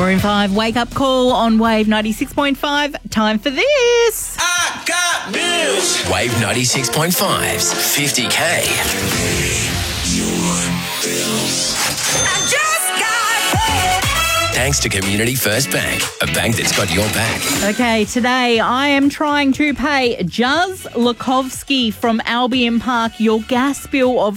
Maroon 5 wake up call on Wave 96.5. Time for this. I got news. Wave 96.5's 50K. I just got paid. Thanks to Community First Bank, a bank that's got your back. Okay, today I am trying to pay Juz Lukovsky from Albion Park your gas bill of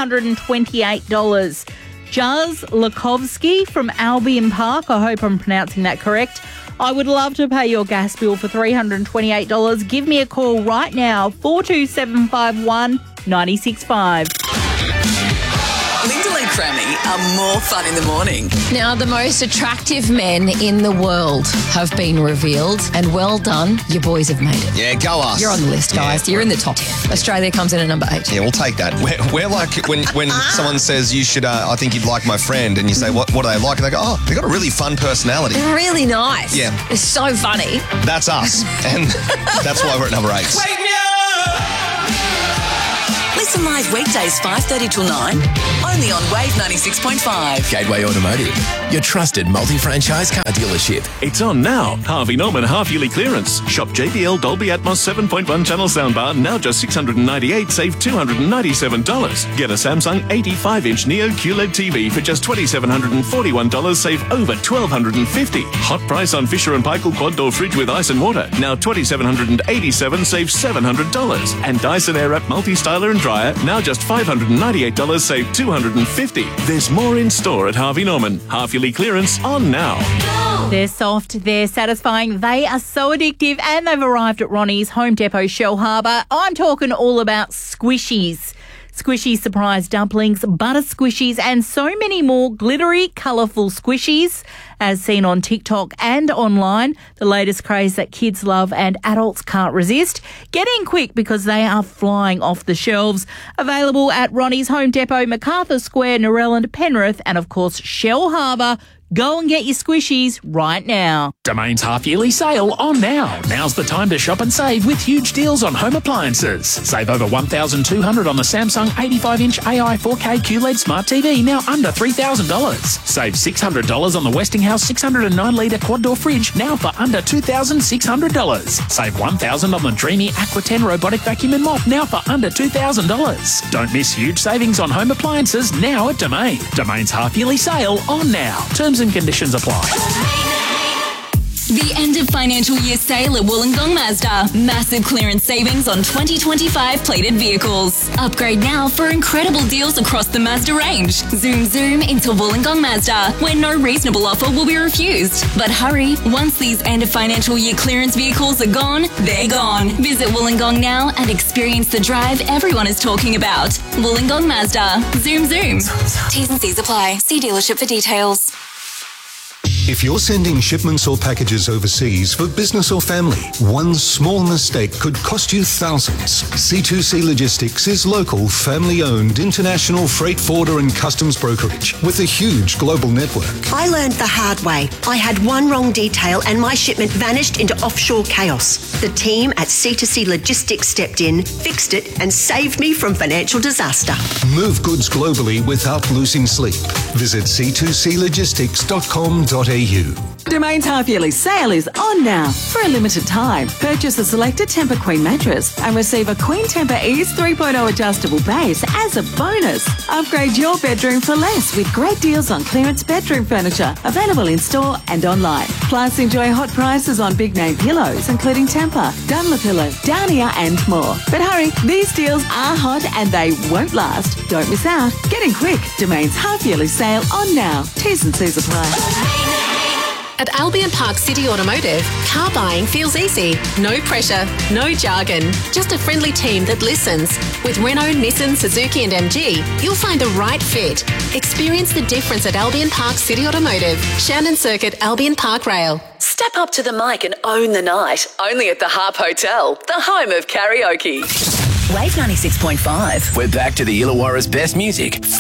$328. Juz Lukovsky from Albion Park, I hope I'm pronouncing that correct. I would love to pay your gas bill for $328. Give me a call right now, 42751 965. Lyndall and Crammy are more fun in the morning. Now, the most attractive men in the world have been revealed, and well done, your boys have made it. Yeah, go us. You're on the list, guys. Yeah. You're in the top 10. Australia comes in at number 8. Yeah, we'll take that. We're like when someone says you should, I think you'd like my friend, and you say, what do they like? And they go, oh, they've got a really fun personality. They're really nice. Yeah. They're so funny. That's us. And that's why we're at number 8. Wake me up. Listen live weekdays 5:30 till 9, only on Wave 96.5. Gateway Automotive, your trusted multi-franchise car dealership. It's on now. Harvey Norman half-yearly clearance. Shop JBL Dolby Atmos 7.1 channel soundbar, now just $698, save $297. Get a Samsung 85-inch Neo QLED TV for just $2,741, save over $1,250. Hot price on Fisher & Paykel quad door fridge with ice and water, now $2,787, save $700. And Dyson Airwrap multi-styler and dryer, now just $598, save $250. There's more in store at Harvey Norman. Half-yearly clearance on now. They're soft, they're satisfying, they are so addictive, and they've arrived at Ronnie's Home Depot Shell Harbour. I'm talking all about squishies. Squishy surprise dumplings, butter squishies, and so many more glittery, colourful squishies, as seen on TikTok and online. The latest craze that kids love and adults can't resist. Get in quick because they are flying off the shelves. Available at Ronnie's Home Depot, MacArthur Square, Narellan, Penrith, and of course Shell Harbour. Go and get your squishies right now. Domain's half-yearly sale on now. Now's the time to shop and save with huge deals on home appliances. Save over $1,200 on the Samsung 85-inch AI 4K QLED Smart TV, now under $3,000. Save $600 on the Westinghouse 609-litre quad-door fridge, now for under $2,600. Save $1,000 on the Dreamy Aqua 10 robotic vacuum and mop, now for under $2,000. Don't miss huge savings on home appliances now at Domain. Domain's half-yearly sale on now. Terms and conditions apply. The end of financial year sale at Wollongong Mazda. Massive clearance savings on 2025 plated vehicles. Upgrade now for incredible deals across the Mazda range. Zoom into Wollongong Mazda, where no reasonable offer will be refused. But hurry, once these end of financial year clearance vehicles are gone, they're gone. Visit Wollongong now and experience the drive everyone is talking about. Wollongong Mazda. Zoom. T's and C's apply. See dealership for details. If you're sending shipments or packages overseas for business or family, one small mistake could cost you thousands. C2C Logistics is local, family-owned, international freight forwarder and customs brokerage with a huge global network. I learned the hard way. I had one wrong detail and my shipment vanished into offshore chaos. The team at C2C Logistics stepped in, fixed it, and saved me from financial disaster. Move goods globally without losing sleep. Visit c2clogistics.com.au. Domain's half-yearly sale is on now. For a limited time, purchase a selected Tempur Queen mattress and receive a Queen Tempur Ease 3.0 adjustable base as a bonus. Upgrade your bedroom for less with great deals on clearance bedroom furniture, available in store and online. Plus, enjoy hot prices on big-name pillows, including Tempur, Dunlopillo, Downier and more. But hurry, these deals are hot and they won't last. Don't miss out. Get in quick. Domain's half-yearly sale on now. T's and C's apply. At Albion Park City Automotive, car buying feels easy. No pressure, no jargon, just a friendly team that listens. With Renault, Nissan, Suzuki and MG, you'll find the right fit. Experience the difference at Albion Park City Automotive, Shannon Circuit, Albion Park Rail. Step up to the mic and own the night, only at the Harp Hotel, the home of karaoke. Wave 96.5. We're back to the Illawarra's best music.